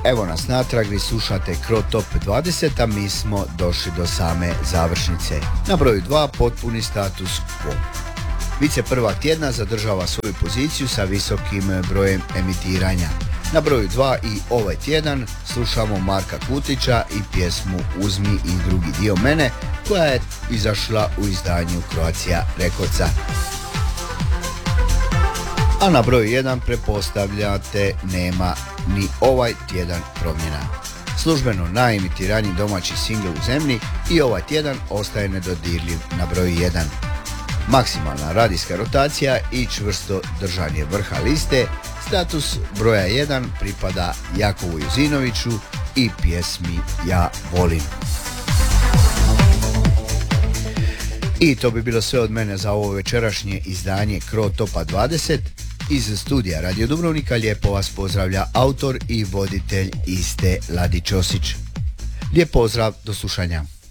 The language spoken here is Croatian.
Evo nas natrag, vi slušate Cro Top 20, a mi smo došli do same završnice. Na broju 2 potpuni status quo. Vice prvak tjedna zadržava svoju poziciju sa visokim brojem emitiranja. Na broju 2 i ovaj tjedan slušamo Marka Kutića i pjesmu Uzmi i drugi dio mene, koja je izašla u izdanju Croatia Recordsa. A na broju 1 pretpostavljate nema ni ovaj tjedan promjena. Službeno najemitiraniji domaći singl u zemlji i ovaj tjedan ostaje nedodirljiv na broju 1. Maksimalna radijska rotacija i čvrsto držanje vrha liste, status broja 1 pripada Jakovu Juzinoviću i pjesmi Ja volim. I to bi bilo sve od mene za ovo večerašnje izdanje Cro Topa 20. Iz studija Radio Dubrovnika lijepo vas pozdravlja autor i voditelj Iste Ladić Osić. Lijep pozdrav, do slušanja.